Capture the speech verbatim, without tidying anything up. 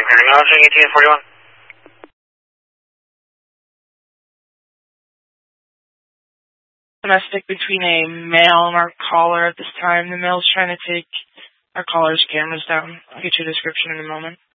Acknowledging eighteen forty-one. Domestic between a male and our caller at this time. The male's trying to take our caller's cameras down. I'll get you a description in a moment.